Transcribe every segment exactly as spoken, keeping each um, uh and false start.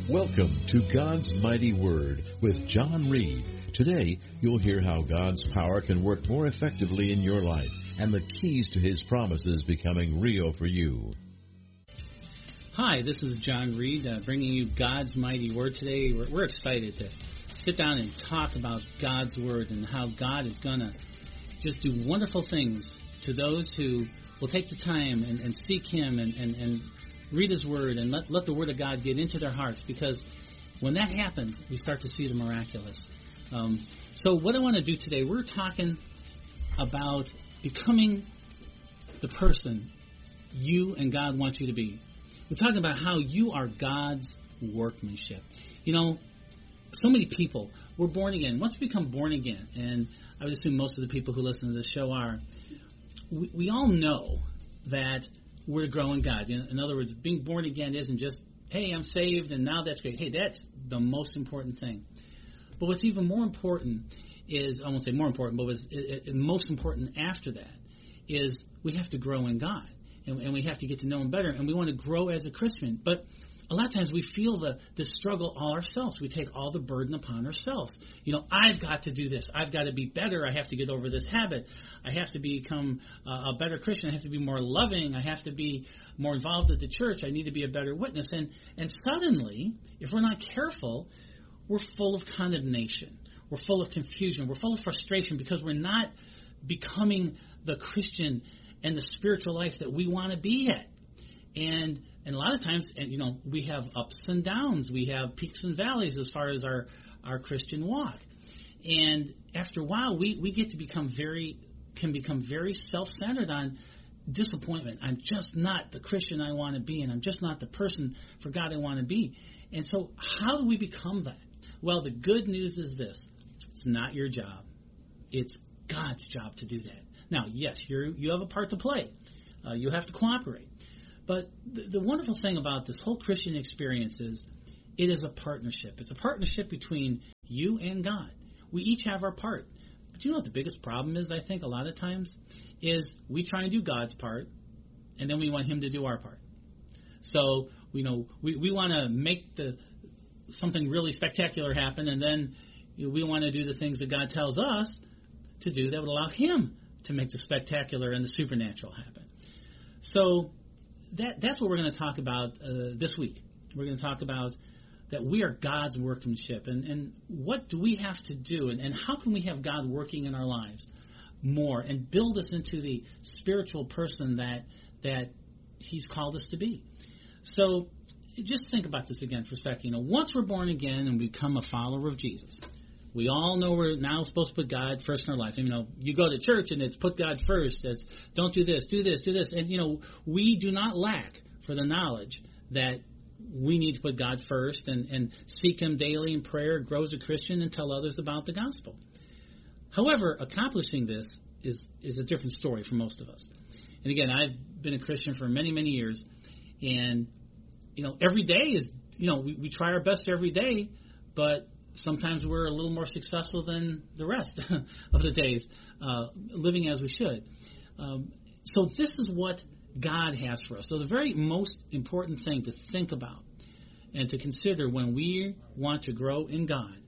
Welcome to God's Mighty Word with John Reed. Today, you'll hear how God's power can work more effectively in your life and the keys to His promises becoming real for you. Hi, this is John Reed, uh, bringing you God's Mighty Word today. We're, we're excited to sit down and talk about God's Word and how God is going to just do wonderful things to those who will take the time and, and seek Him and, and, and read His Word and let, let the Word of God get into their hearts, because when that happens, we start to see the miraculous. Um, so what I want to do today, we're talking about becoming the person you and God want you to be. We're talking about how you are God's workmanship. You know, so many people, we're born again. Once we become born again, and I would assume most of the people who listen to this show are, we, we all know that we're to grow in God. In, in other words, being born again isn't just, hey, I'm saved and now that's great. Hey, that's the most important thing. But what's even more important is, I won't say more important, but what's it, it, most important after that is we have to grow in God. And, and we have to get to know Him better. And we want to grow as a Christian. But a lot of times we feel the, the struggle all ourselves. We take all the burden upon ourselves. You know, I've got to do this. I've got to be better. I have to get over this habit. I have to become uh, a better Christian. I have to be more loving. I have to be more involved at the church. I need to be a better witness. And, and suddenly, if we're not careful, we're full of condemnation. We're full of confusion. We're full of frustration because we're not becoming the Christian and the spiritual life that we want to be at. And and a lot of times, and you know, we have ups and downs. We have peaks and valleys as far as our, our Christian walk. And after a while, we, we get to become very, can become very self-centered on disappointment. I'm just not the Christian I want to be, and I'm just not the person for God I want to be. And so how do we become that? Well, the good news is this. It's not your job. It's God's job to do that. Now, yes, you're, you have a part to play. Uh, you have to cooperate. But the, the wonderful thing about this whole Christian experience is it is a partnership. It's a partnership between you and God. We each have our part. But you know what the biggest problem is, I think, a lot of times, is we try and do God's part, and then we want Him to do our part. So, you know, we, we want to make the something really spectacular happen, and then you know, we want to do the things that God tells us to do that would allow Him to make the spectacular and the supernatural happen. So that that's what we're going to talk about uh, this week. We're going to talk about that we are God's workmanship, and, and what do we have to do, and, and how can we have God working in our lives more and build us into the spiritual person that that He's called us to be. So just think about this again for a second. You know, once we're born again and become a follower of Jesus, we all know we're now supposed to put God first in our life. And, you know, you go to church and it's put God first. It's don't do this, do this, do this. And, you know, we do not lack for the knowledge that we need to put God first and, and seek Him daily in prayer, grow as a Christian, and tell others about the gospel. However, accomplishing this is, is a different story for most of us. And, again, I've been a Christian for many, many years. And, you know, every day is, you know, we, we try our best every day, but sometimes we're a little more successful than the rest of the days, uh, living as we should. Um, so this is what God has for us. So the very most important thing to think about and to consider when we want to grow in God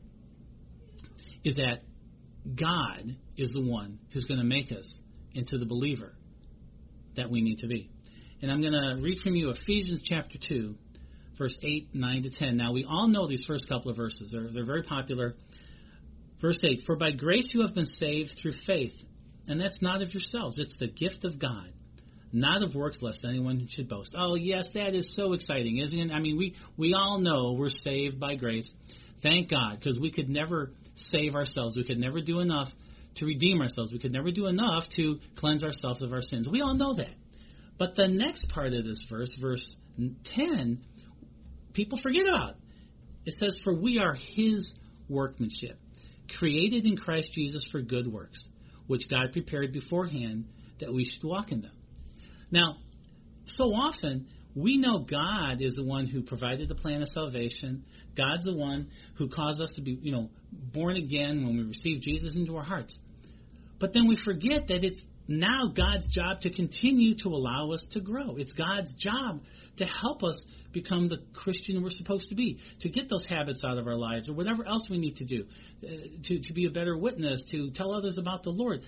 is that God is the one who's going to make us into the believer that we need to be. And I'm going to read from you Ephesians chapter two, verse eight, nine to ten. Now, we all know these first couple of verses. They're, they're very popular. Verse eight, for by grace you have been saved through faith, and that's not of yourselves. It's the gift of God, not of works, lest anyone should boast. Oh, yes, that is so exciting, isn't it? I mean, we, we all know we're saved by grace. Thank God, because we could never save ourselves. We could never do enough to redeem ourselves. We could never do enough to cleanse ourselves of our sins. We all know that. But the next part of this verse, verse ten, people forget about. It says, for we are His workmanship, created in Christ Jesus for good works, which God prepared beforehand that we should walk in them. Now, so often, we know God is the one who provided the plan of salvation. God's the one who caused us to be, you know, born again when we receive Jesus into our hearts. But then we forget that it's now God's job to continue to allow us to grow. It's God's job to help us become the Christian we're supposed to be, to get those habits out of our lives or whatever else we need to do, uh, to, to be a better witness, to tell others about the Lord.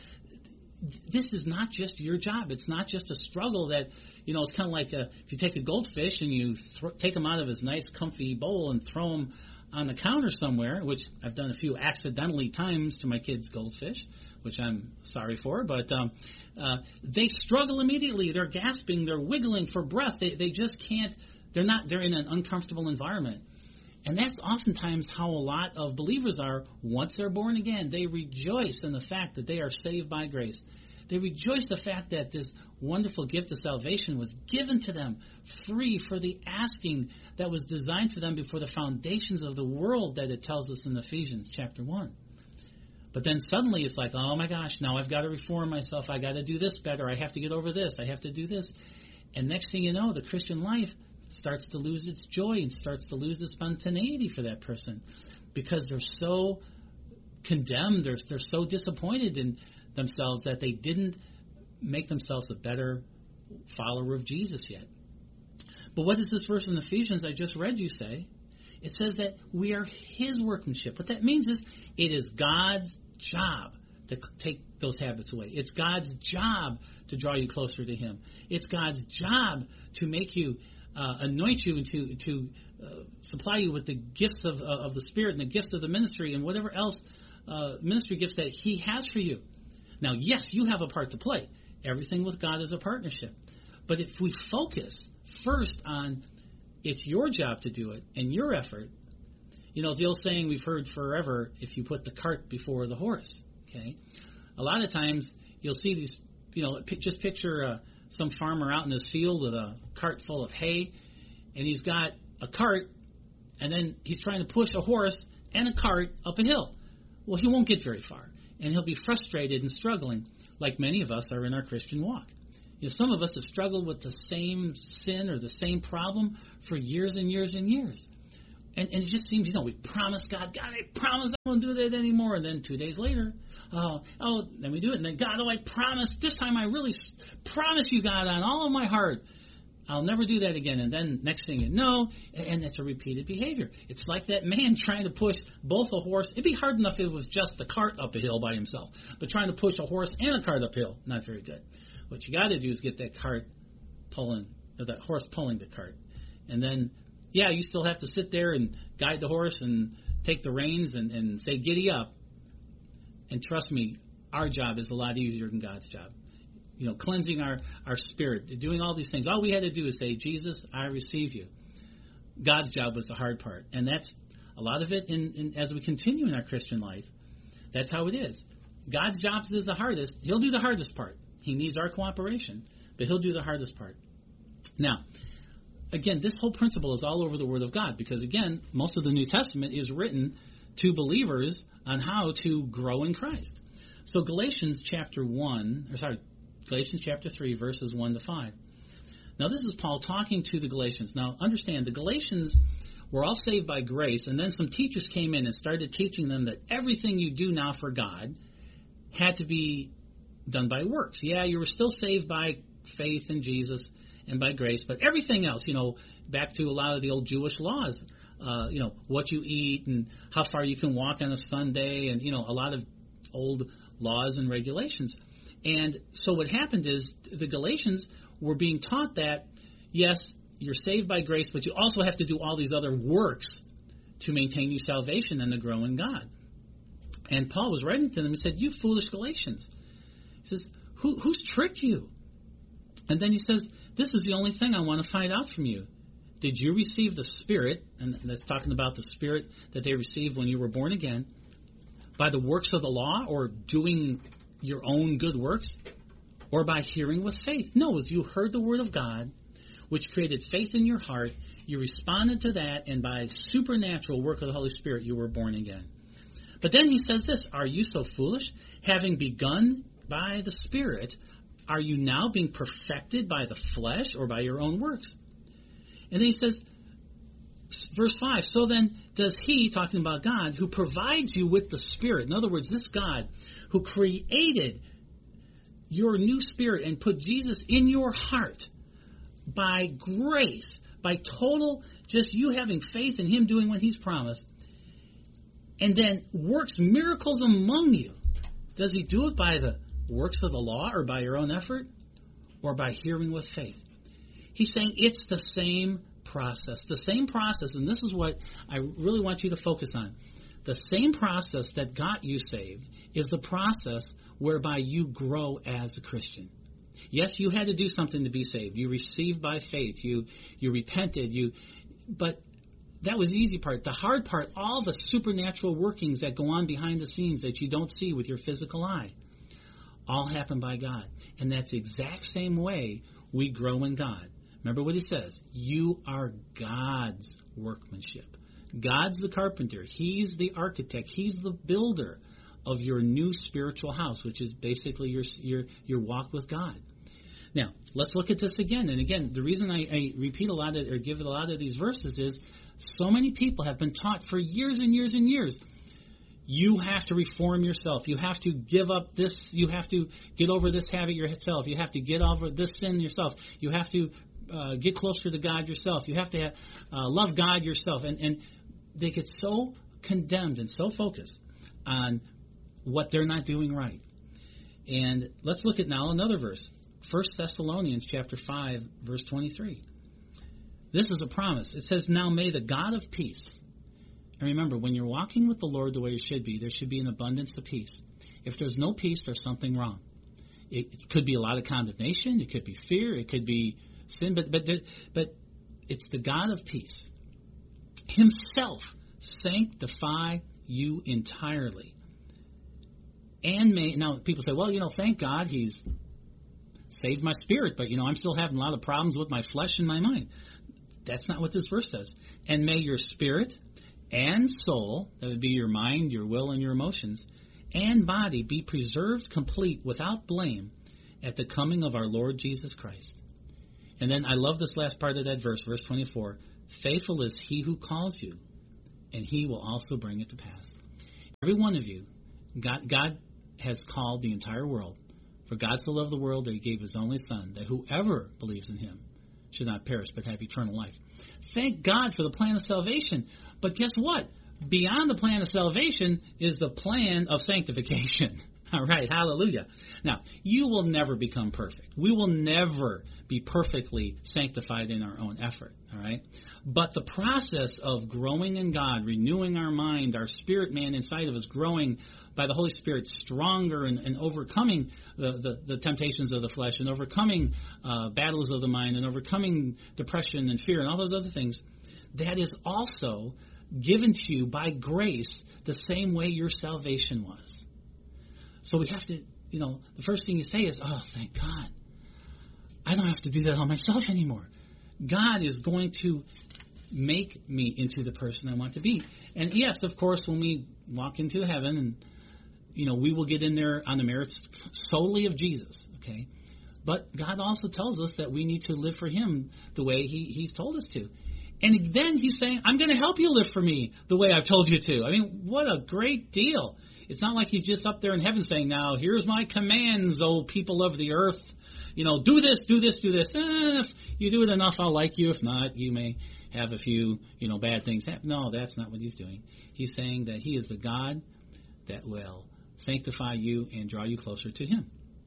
This is not just your job. It's not just a struggle that, you know, it's kind of like a, if you take a goldfish and you th- take him out of his nice, comfy bowl and throw him on the counter somewhere, which I've done a few accidentally times to my kids' goldfish, which I'm sorry for, but um, uh, they struggle immediately. They're gasping. They're wiggling for breath. They they just can't. They're not. They're in an uncomfortable environment. And that's oftentimes how a lot of believers are once they're born again. They rejoice in the fact that they are saved by grace. They rejoice the fact that this wonderful gift of salvation was given to them free for the asking that was designed for them before the foundations of the world, that it tells us in Ephesians chapter one. But then suddenly it's like, oh my gosh, now I've got to reform myself. I got to do this better. I have to get over this. I have to do this. And next thing you know, the Christian life starts to lose its joy and starts to lose its spontaneity for that person, because they're so condemned, they're, they're so disappointed in themselves that they didn't make themselves a better follower of Jesus yet. But what does this verse in Ephesians I just read you say? It says that we are His workmanship. What that means is it is God's job to take those habits away. It's God's job to draw you closer to Him. It's God's job to make you Uh, anoint you and to, to uh, supply you with the gifts of, uh, of the Spirit and the gifts of the ministry and whatever else uh, ministry gifts that He has for you. Now, yes, you have a part to play. Everything with God is a partnership. But if we focus first on it's your job to do it and your effort, you know, the old saying we've heard forever, if you put the cart before the horse, okay? A lot of times you'll see these, you know, p- just picture uh, some farmer out in his field with a cart full of hay, and he's got a cart, and then he's trying to push a horse and a cart up a hill. Well, he won't get very far, and he'll be frustrated and struggling, like many of us are in our Christian walk. You know, some of us have struggled with the same sin or the same problem for years and years and years. And, and it just seems, you know, we promise God, God, I promise I won't do that anymore. And then two days later, oh, oh, then we do it. And then, God, oh, I promise, this time I really promise you, God, on all of my heart, I'll never do that again. And then next thing you know, and it's a repeated behavior. It's like that man trying to push both a horse. It'd be hard enough if it was just the cart up a hill by himself. But trying to push a horse and a cart uphill, not very good. What you got to do is get that cart pulling, or that horse pulling the cart. And then, yeah, you still have to sit there and guide the horse and take the reins and, and say, giddy up. And trust me, our job is a lot easier than God's job. You know, cleansing our, our spirit, doing all these things. All we had to do is say, Jesus, I receive you. God's job was the hard part. And that's a lot of it in, in as we continue in our Christian life. That's how it is. God's job is the hardest. He'll do the hardest part. He needs our cooperation, but He'll do the hardest part. Now, again, this whole principle is all over the Word of God because, again, most of the New Testament is written to believers on how to grow in Christ. So Galatians chapter one, or sorry, Galatians chapter three, verses one to five. Now, this is Paul talking to the Galatians. Now, understand, the Galatians were all saved by grace, and then some teachers came in and started teaching them that everything you do now for God had to be done by works. Yeah, you were still saved by faith in Jesus and by grace, but everything else, you know, back to a lot of the old Jewish laws, uh, you know, what you eat and how far you can walk on a Sunday and, you know, a lot of old laws and regulations. And so what happened is the Galatians were being taught that, yes, you're saved by grace, but you also have to do all these other works to maintain your salvation and to grow in God. And Paul was writing to them and said, you foolish Galatians. He says, Who, who's tricked you? And then he says, this is the only thing I want to find out from you. Did you receive the Spirit, and that's talking about the Spirit that they received when you were born again, by the works of the law or doing your own good works, or by hearing with faith? No, as you heard the Word of God, which created faith in your heart, you responded to that, and by supernatural work of the Holy Spirit, you were born again. But then he says this, are you so foolish? Having begun by the Spirit, are you now being perfected by the flesh or by your own works? And then he says, verse five, so then does He, talking about God, who provides you with the Spirit, in other words, this God who created your new spirit and put Jesus in your heart by grace, by total, just you having faith in him doing what he's promised, and then works miracles among you, does he do it by the works of the law or by your own effort or by hearing with faith? He's saying it's the same process, the same process, and this is what I really want you to focus on. The same process that got you saved is the process whereby you grow as a Christian. Yes, you had to do something to be saved. You received by faith. You you repented. You, but that was the easy part. The hard part, all the supernatural workings that go on behind the scenes that you don't see with your physical eye, all happen by God. And that's the exact same way we grow in God. Remember what he says. You are God's workmanship. God's the carpenter. He's the architect. He's the builder of your new spiritual house, which is basically your your your walk with God. Now, let's look at this again. And again, the reason I, I repeat a lot of, or give a lot of these verses is so many people have been taught for years and years and years, you have to reform yourself. You have to give up this. You have to get over this habit yourself. You have to get over this sin yourself. You have to uh, get closer to God yourself. You have to uh, love God yourself. And, and they get so condemned and so focused on what they're not doing right. And let's look at now another verse. First Thessalonians chapter five, verse twenty-three. This is a promise. It says, now may the God of peace. And remember, when you're walking with the Lord the way you should be, there should be an abundance of peace. If there's no peace, there's something wrong. It could be a lot of condemnation. It could be fear. It could be sin. But but but it's the God of peace himself sanctify you entirely. And may, now people say, well, you know, thank God he's saved my spirit, but, you know, I'm still having a lot of problems with my flesh and my mind. That's not what this verse says. And may your spirit and soul, that would be your mind, your will, and your emotions, and body be preserved complete without blame at the coming of our Lord Jesus Christ. And then I love this last part of that verse, verse twenty-four. Faithful is he who calls you, and he will also bring it to pass. Every one of you, God, God has called the entire world. For God so loved the world that he gave his only Son, that whoever believes in him should not perish but have eternal life. Thank God for the plan of salvation. But guess what? Beyond the plan of salvation is the plan of sanctification. All right, hallelujah. Now, you will never become perfect. We will never be perfectly sanctified in our own effort, all right? But the process of growing in God, renewing our mind, our spirit man inside of us growing by the Holy Spirit stronger and, and overcoming the, the, the temptations of the flesh and overcoming uh, battles of the mind and overcoming depression and fear and all those other things, that is also given to you by grace the same way your salvation was. So we have to, you know, the first thing you say is, oh, thank God. I don't have to do that on myself anymore. God is going to make me into the person I want to be. And yes, of course, when we walk into heaven, and you know, we will get in there on the merits solely of Jesus, okay? But God also tells us that we need to live for him the way he, he's told us to. And then he's saying, I'm going to help you live for me the way I've told you to. I mean, what a great deal. It's not like he's just up there in heaven saying, now, here's my commands, O people of the earth. You know, do this, do this, do this. Eh, if you do it enough, I'll like you. If not, you may have a few, you know, bad things happen. No, that's not what he's doing. He's saying that he is the God that will sanctify you and draw you closer to him.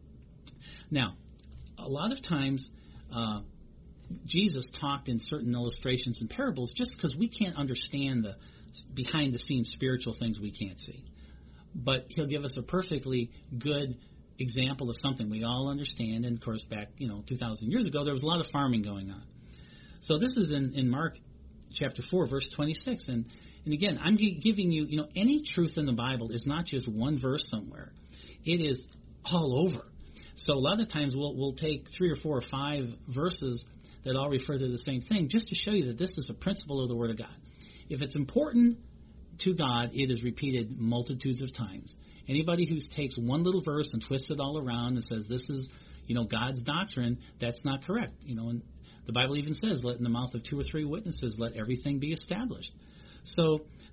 Now, a lot of times, uh, Jesus talked in certain illustrations and parables just because we can't understand the behind-the-scenes spiritual things we can't see. But he'll give us a perfectly good example of something we all understand. And, of course, back, you know, two thousand years ago, there was a lot of farming going on. So this is in, in Mark chapter four, verse twenty-six. And, and again, I'm giving you, you know, any truth in the Bible is not just one verse somewhere. It is all over. So a lot of times we'll, we'll take three or four or five verses that all refer to the same thing just to show you that this is a principle of the Word of God. If it's important to God, it is repeated multitudes of times. Anybody who takes one little verse and twists it all around and says this is, you know, God's doctrine, that's not correct. You know, and the Bible even says, let in the mouth of two or three witnesses, let everything be established. So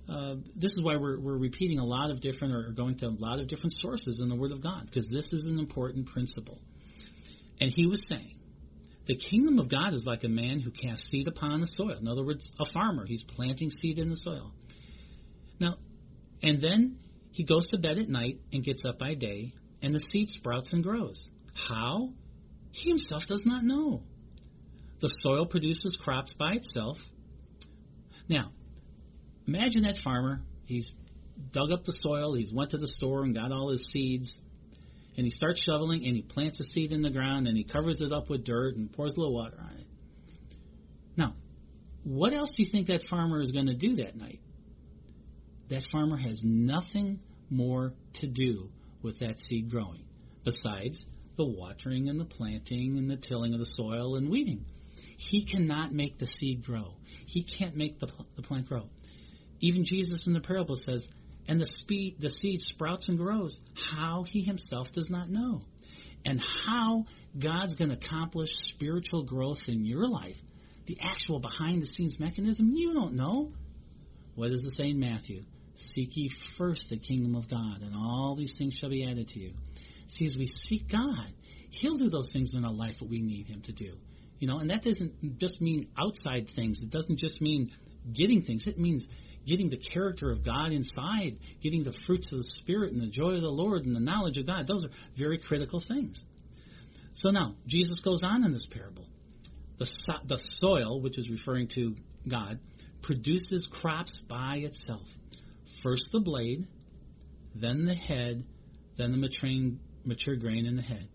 uh, this is why we're, we're repeating a lot of different, or going to a lot of different sources in the Word of God, because this is an important principle. And he was saying, the kingdom of God is like a man who casts seed upon the soil. In other words, a farmer. He's planting seed in the soil. Now, and then he goes to bed at night and gets up by day, and the seed sprouts and grows. How? He himself does not know. The soil produces crops by itself. Now, imagine that farmer. He's dug up the soil. He's went to the store and got all his seeds. And he starts shoveling, and he plants a seed in the ground, and he covers it up with dirt and pours a little water on it. Now, what else do you think that farmer is going to do that night? That farmer has nothing more to do with that seed growing besides the watering and the planting and the tilling of the soil and weeding. He cannot make the seed grow. He can't make the, the plant grow. Even Jesus in the parable says, and the, speed, the seed sprouts and grows. How he himself does not know. And how God's going to accomplish spiritual growth in your life, the actual behind-the-scenes mechanism, you don't know. What does it say in Matthew? Seek ye first the kingdom of God, and all these things shall be added to you. See, as we seek God, he'll do those things in our life that we need him to do. You know, and that doesn't just mean outside things. It doesn't just mean getting things. It means getting the character of God inside, getting the fruits of the Spirit and the joy of the Lord and the knowledge of God. Those are very critical things. So now, Jesus goes on in this parable. The, so- the soil, which is referring to God, produces crops by itself. First the blade, then the head, then the maturing, mature grain in the head.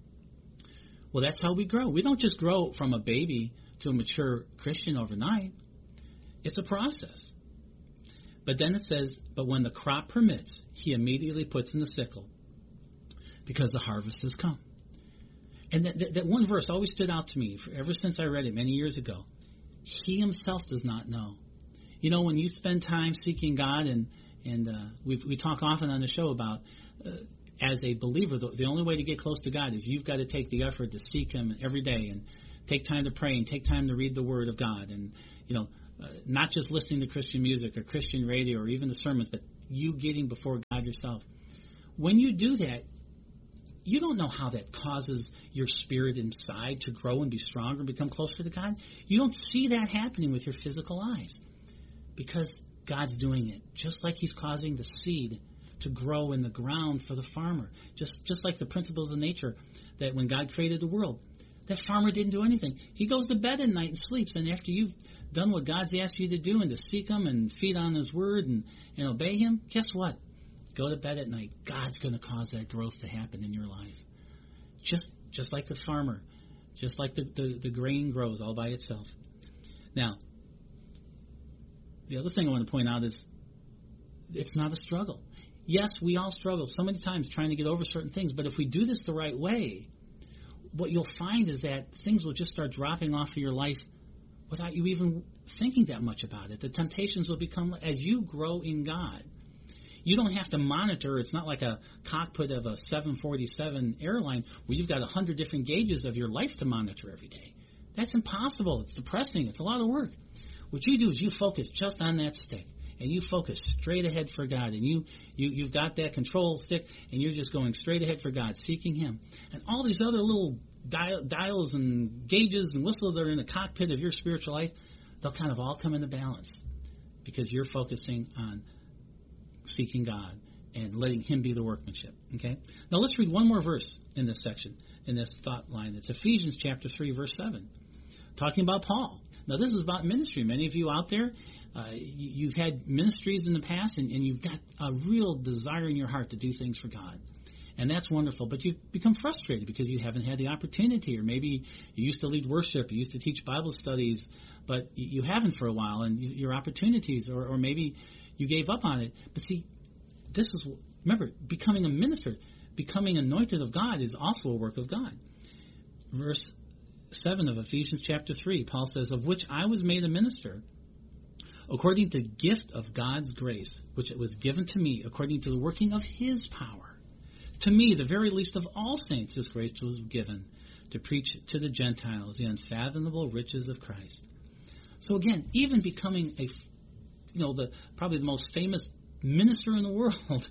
Well, that's how we grow. We don't just grow from a baby to a mature Christian overnight. It's a process. But then it says, but when the crop permits, he immediately puts in the sickle because the harvest has come. And that, that, that one verse always stood out to me for, ever since I read it many years ago. He himself does not know. You know, when you spend time seeking God, and, and uh, we we talk often on the show about, uh, as a believer, the, the only way to get close to God is you've got to take the effort to seek him every day and take time to pray and take time to read the Word of God. And, you know, Uh, not just listening to Christian music or Christian radio or even the sermons, but you getting before God yourself. When you do that, you don't know how that causes your spirit inside to grow and be stronger and become closer to God. You don't see that happening with your physical eyes because God's doing it, just like he's causing the seed to grow in the ground for the farmer, just, just like the principles of nature that when God created the world, that farmer didn't do anything. He goes to bed at night and sleeps, and after you've done what God's asked you to do and to seek him and feed on his word and, and obey him, guess what? Go to bed at night. God's going to cause that growth to happen in your life. Just just like the farmer, just like the, the, the grain grows all by itself. Now, the other thing I want to point out is it's not a struggle. Yes, we all struggle so many times trying to get over certain things, but if we do this the right way, what you'll find is that things will just start dropping off of your life without you even thinking that much about it. The temptations will become, as you grow in God, you don't have to monitor. It's not like a cockpit of a seven forty-seven airline where you've got one hundred different gauges of your life to monitor every day. That's impossible. It's depressing. It's a lot of work. What you do is you focus just on that stick, and you focus straight ahead for God, and you, you, you've got that control stick, and you're just going straight ahead for God, seeking him. And all these other little dial, dials and gauges and whistles that are in the cockpit of your spiritual life, they'll kind of all come into balance because you're focusing on seeking God and letting him be the workmanship. Okay? Now let's read one more verse in this section, in this thought line. It's Ephesians chapter three, verse seven, talking about Paul. Now this is about ministry. Many of you out there, uh, you, you've had ministries in the past, and, and you've got a real desire in your heart to do things for God. And that's wonderful, but you've become frustrated because you haven't had the opportunity, or maybe you used to lead worship, you used to teach Bible studies, but you haven't for a while, and your opportunities, or, or maybe you gave up on it. But see, this is, remember, becoming a minister, becoming anointed of God is also a work of God. Verse seven of Ephesians chapter three, Paul says, of which I was made a minister, according to the gift of God's grace, which it was given to me, according to the working of his power. To me, the very least of all saints, this grace was given to preach to the Gentiles the unfathomable riches of Christ. So again, even becoming a, you know, the probably the most famous minister in the world,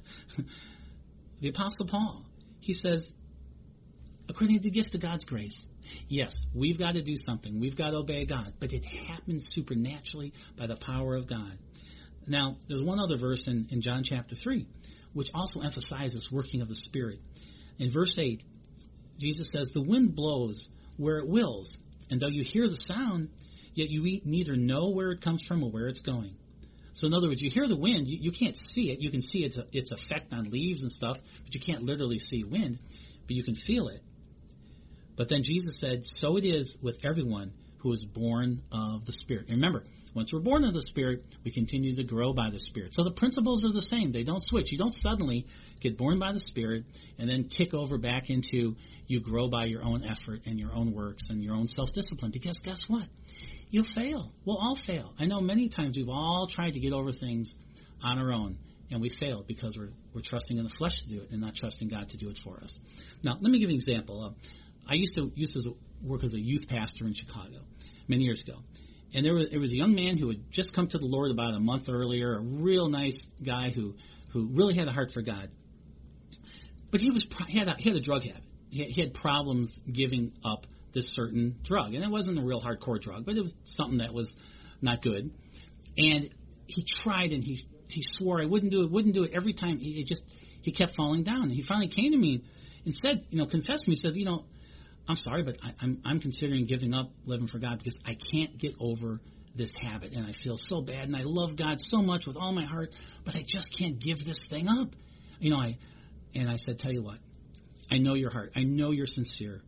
the Apostle Paul. He says, according to the gift of God's grace, yes, we've got to do something. We've got to obey God, but it happens supernaturally by the power of God. Now, there's one other verse in, in John chapter three, which also emphasizes working of the Spirit. In verse eight, Jesus says, the wind blows where it wills, and though you hear the sound, yet you neither know where it comes from or where it's going. So in other words, you hear the wind, you, you can't see it. You can see its, its effect on leaves and stuff, but you can't literally see wind, but you can feel it. But then Jesus said, so it is with everyone who is born of the Spirit. And remember, once we're born of the Spirit, we continue to grow by the Spirit. So the principles are the same. They don't switch. You don't suddenly get born by the Spirit and then kick over back into you grow by your own effort and your own works and your own self-discipline. Because guess what? You'll fail. We'll all fail. I know many times we've all tried to get over things on our own, and we fail because we're we're trusting in the flesh to do it and not trusting God to do it for us. Now, let me give you an example. Uh, I used to used to work as a youth pastor in Chicago many years ago. And there was, there was a young man who had just come to the Lord about a month earlier, a real nice guy who, who really had a heart for God. But he was he had a, he had a drug habit. He, he had problems giving up this certain drug. And it wasn't a real hardcore drug, but it was something that was not good. And he tried and he he swore I wouldn't do it, wouldn't do it. Every time he it just he kept falling down. And he finally came to me and said, you know, confessed to me, said, you know, I'm sorry, but I, I'm I'm considering giving up living for God because I can't get over this habit, and I feel so bad, and I love God so much with all my heart, but I just can't give this thing up. You know, I and I said, tell you what, I know your heart. I know you're sincere.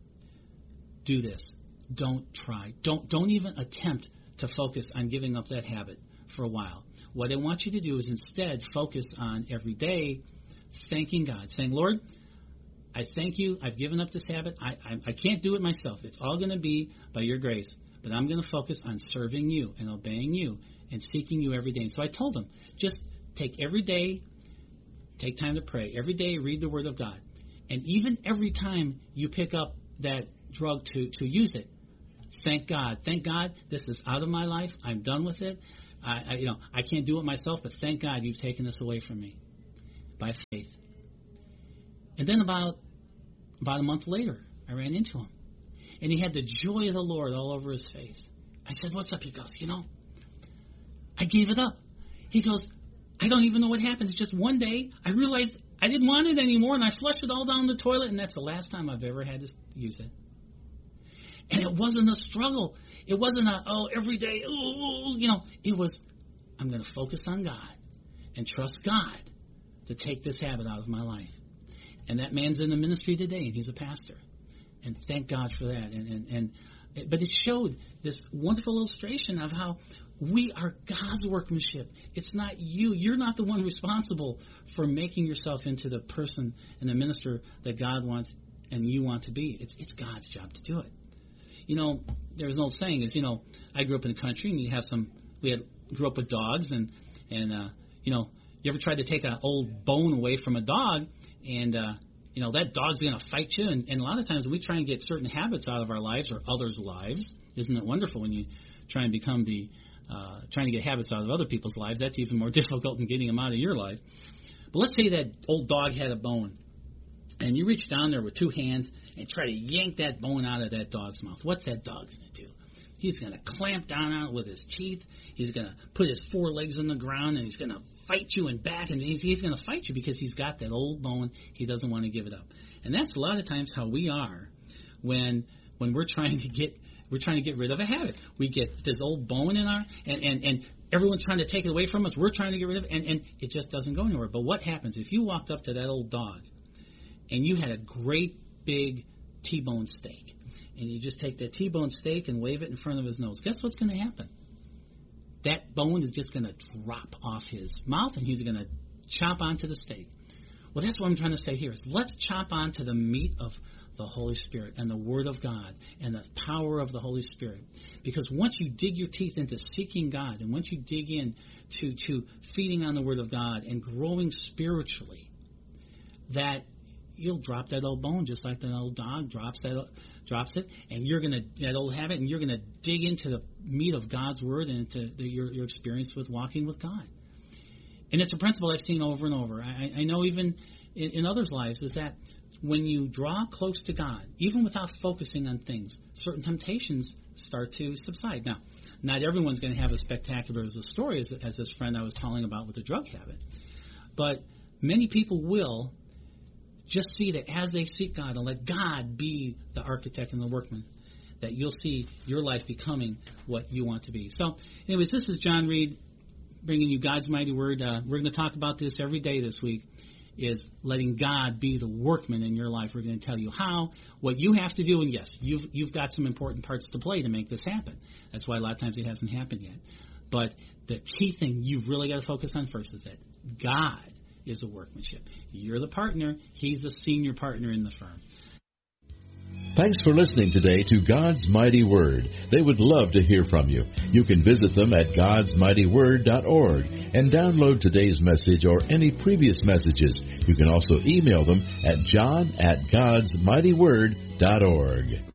Do this. Don't try. Don't don't even attempt to focus on giving up that habit for a while. What I want you to do is instead focus on every day thanking God, saying, Lord, I thank you. I've given up this habit. I, I, I can't do it myself. It's all going to be by your grace. But I'm going to focus on serving you and obeying you and seeking you every day. And so I told him, just take every day, take time to pray. Every day, read the Word of God. And even every time you pick up that drug to, to use it, thank God. Thank God this is out of my life. I'm done with it. I, I, you know, I can't do it myself, but thank God you've taken this away from me by faith. And then about about a month later, I ran into him. And he had the joy of the Lord all over his face. I said, what's up? He goes, you know, I gave it up. He goes, I don't even know what happened. It's just one day I realized I didn't want it anymore, and I flushed it all down the toilet, and that's the last time I've ever had to use it. And it wasn't a struggle. It wasn't a, oh, every day, oh, you know. It was, I'm going to focus on God and trust God to take this habit out of my life. And that man's in the ministry today, and he's a pastor. And thank God for that. And, and, and but it showed this wonderful illustration of how we are God's workmanship. It's not you. You're not the one responsible for making yourself into the person and the minister that God wants and you want to be. It's it's God's job to do it. You know, there's an old saying is, you know, I grew up in the country, and you have some, we had grew up with dogs, and, and uh, you know, you ever tried to take an old bone away from a dog, and, uh, you know, that dog's going to fight you. And, and a lot of times when we try and get certain habits out of our lives or others' lives, isn't it wonderful when you try and become the, uh, trying to get habits out of other people's lives? That's even more difficult than getting them out of your life. But let's say that old dog had a bone, and you reach down there with two hands and try to yank that bone out of that dog's mouth. What's that dog going to do? He's going to clamp down on it with his teeth. He's going to put his forelegs on the ground, and he's going to fight you and back, and he's, he's going to fight you because he's got that old bone. He doesn't want to give it up. And that's a lot of times how we are when when we're trying to get we're trying to get rid of a habit. We get this old bone in our and, and, and everyone's trying to take it away from us. We're trying to get rid of it, and, and it just doesn't go anywhere. But what happens if you walked up to that old dog and you had a great big T-bone steak, and you just take that T-bone steak and wave it in front of his nose? Guess what's going to happen? That bone is just going to drop off his mouth, and he's going to chop onto the steak. Well, that's what I'm trying to say here is let's chop onto the meat of the Holy Spirit and the Word of God and the power of the Holy Spirit. Because once you dig your teeth into seeking God, and once you dig in to, to feeding on the Word of God and growing spiritually, that you'll drop that old bone just like that old dog drops that drops it, and you're gonna that old habit, and you're gonna dig into the meat of God's word and into the, your your experience with walking with God. And it's a principle I've seen over and over. I, I know even in, in others' lives is that when you draw close to God, even without focusing on things, certain temptations start to subside. Now, not everyone's going to have as spectacular as a story as, as this friend I was telling about with the drug habit, but many people will just see that as they seek God and let God be the architect and the workman, that you'll see your life becoming what you want to be. So, anyways, this is John Reed bringing you God's mighty word. Uh, we're going to talk about this every day this week, is letting God be the workman in your life. We're going to tell you how, what you have to do, and yes, you've you've got some important parts to play to make this happen. That's why a lot of times it hasn't happened yet. But the key thing you've really got to focus on first is that God is a workmanship. You're the partner. He's the senior partner in the firm. Thanks for listening today to God's Mighty Word. They would love to hear from you. You can visit them at gods mighty word dot org and download today's message or any previous messages. You can also email them at john at gods mighty word dot org.